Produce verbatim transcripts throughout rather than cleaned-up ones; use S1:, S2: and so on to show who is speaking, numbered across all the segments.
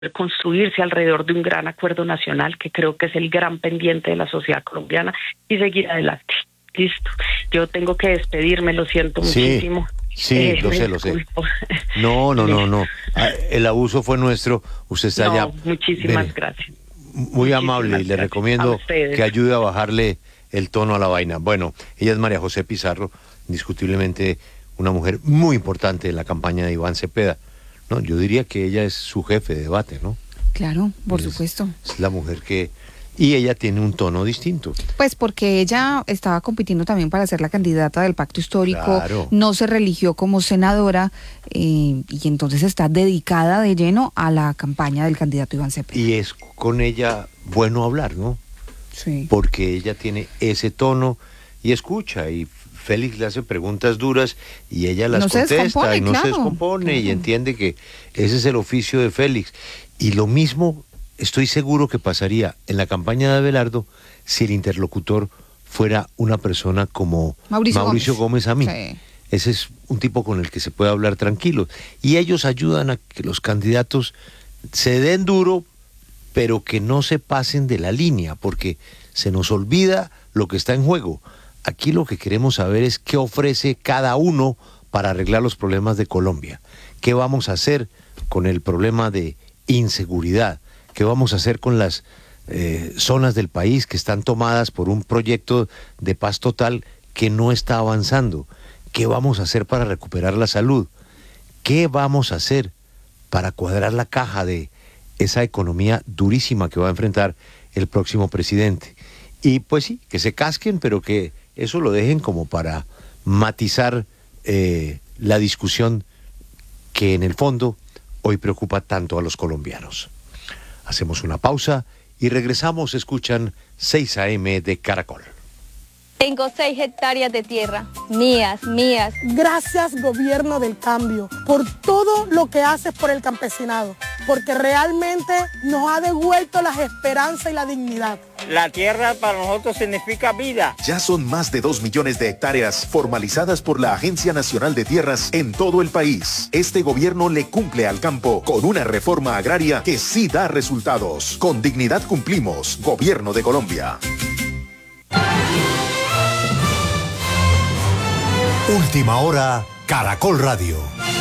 S1: construirse alrededor de un gran acuerdo nacional, que creo que es el gran pendiente de la sociedad colombiana, y seguir adelante. Listo. Yo tengo que despedirme, lo siento
S2: sí,
S1: muchísimo.
S2: Sí,
S1: eh,
S2: lo sé, lo sé. No, no, no, no. El abuso fue nuestro. Usted está
S1: no,
S2: ya.
S1: Muchísimas
S2: Mire,
S1: gracias.
S2: Muy
S1: muchísimas
S2: amable y le
S1: gracias
S2: recomiendo que ayude a bajarle el tono a la vaina. Bueno, ella es María José Pizarro, indiscutiblemente una mujer muy importante en la campaña de Iván Cepeda. No, yo diría que ella es su jefe de debate, ¿no?
S3: Claro, por
S2: es,
S3: supuesto.
S2: Es la mujer que... Y ella tiene un tono distinto.
S3: Pues porque ella estaba compitiendo también para ser la candidata del Pacto Histórico,
S2: claro.
S3: No se religió como senadora eh, y entonces está dedicada de lleno a la campaña del candidato Iván Cepeda.
S2: Y es con ella bueno hablar, ¿no?
S3: Sí.
S2: Porque ella tiene ese tono y escucha, y Félix le hace preguntas duras y ella las
S3: no
S2: contesta y no
S3: claro,
S2: se descompone
S3: claro.
S2: y entiende que ese es el oficio de Félix. Y lo mismo estoy seguro que pasaría en la campaña de Abelardo si el interlocutor fuera una persona como
S3: Mauricio,
S2: Mauricio Gómez, Gómez a mí.
S3: Sí.
S2: Ese es un tipo con el que se puede hablar tranquilo. Y ellos ayudan a que los candidatos se den duro, pero que no se pasen de la línea, porque se nos olvida lo que está en juego. Aquí lo que queremos saber es qué ofrece cada uno para arreglar los problemas de Colombia. ¿Qué vamos a hacer con el problema de inseguridad? ¿Qué vamos a hacer con las eh, zonas del país que están tomadas por un proyecto de paz total que no está avanzando? ¿Qué vamos a hacer para recuperar la salud? ¿Qué vamos a hacer para cuadrar la caja de esa economía durísima que va a enfrentar el próximo presidente? Y pues sí, que se casquen, pero que eso lo dejen como para matizar eh, la discusión que en el fondo hoy preocupa tanto a los colombianos. Hacemos una pausa y regresamos. Escuchan seis a eme de Caracol.
S4: Tengo seis hectáreas de tierra, mías, mías.
S5: Gracias, Gobierno del Cambio, por todo lo que haces por el campesinado, porque realmente nos ha devuelto las esperanzas y la dignidad.
S6: La tierra para nosotros significa vida.
S7: Ya son más de dos millones de hectáreas formalizadas por la Agencia Nacional de Tierras en todo el país. Este gobierno le cumple al campo con una reforma agraria que sí da resultados. Con dignidad cumplimos. Gobierno de Colombia.
S8: Última hora, Caracol Radio.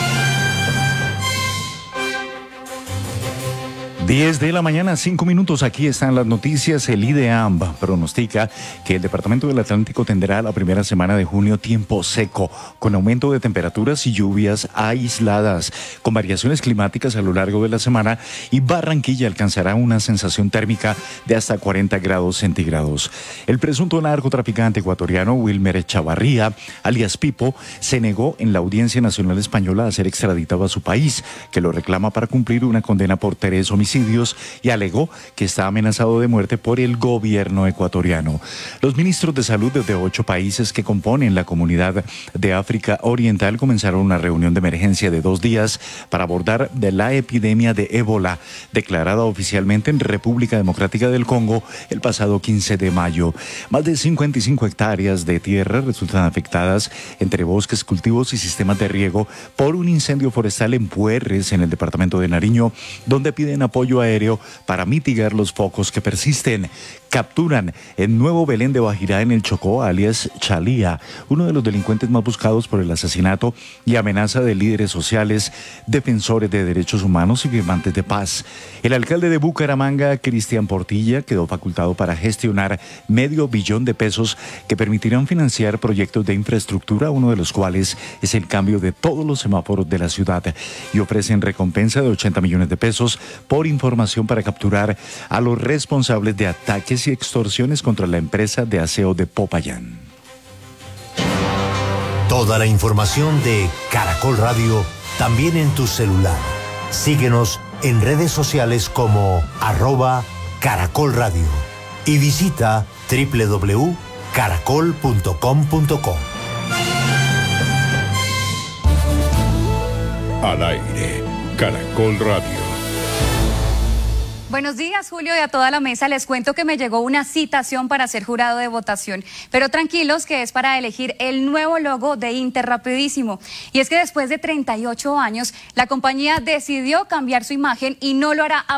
S9: diez de la mañana, cinco minutos, aquí están las noticias. El IDEAMB pronostica que el Departamento del Atlántico tendrá la primera semana de junio tiempo seco, con aumento de temperaturas y lluvias aisladas, con variaciones climáticas a lo largo de la semana, y Barranquilla alcanzará una sensación térmica de hasta cuarenta grados centígrados. El presunto narcotraficante ecuatoriano Wilmer Chavarría, alias Pipo, se negó en la Audiencia Nacional Española a ser extraditado a su país, que lo reclama para cumplir una condena por tres homicidios, y alegó que está amenazado de muerte por el gobierno ecuatoriano. Los ministros de salud de ocho países que componen la Comunidad de África Oriental comenzaron una reunión de emergencia de dos días para abordar de la epidemia de ébola, declarada oficialmente en República Democrática del Congo el pasado quince de mayo. Más de cincuenta y cinco hectáreas de tierra resultan afectadas entre bosques, cultivos y sistemas de riego por un incendio forestal en Puerres, en el departamento de Nariño, donde piden apoyo aéreo para mitigar los focos que persisten. Capturan en Nuevo Belén de Bajirá, en el Chocó, alias Chalía, uno de los delincuentes más buscados por el asesinato y amenaza de líderes sociales, defensores de derechos humanos y firmantes de paz. El alcalde de Bucaramanga, Cristian Portilla, quedó facultado para gestionar medio billón de pesos que permitirán financiar proyectos de infraestructura, uno de los cuales es el cambio de todos los semáforos de la ciudad, y ofrecen recompensa de ochenta millones de pesos por información para capturar a los responsables de ataques y extorsiones contra la empresa de aseo de Popayán.
S8: Toda la información de Caracol Radio también en tu celular. Síguenos en redes sociales como arroba Caracol Radio y visita doble u doble u doble u punto caracol punto com punto co.
S10: Al aire, Caracol Radio.
S3: Bueno,
S10: Buenos días, Julio, y a toda la mesa. Les cuento que me llegó una citación para ser jurado de votación, pero tranquilos que es para elegir el nuevo logo de Interrapidísimo. Y es que después de treinta y ocho años, la compañía decidió cambiar su imagen y no lo hará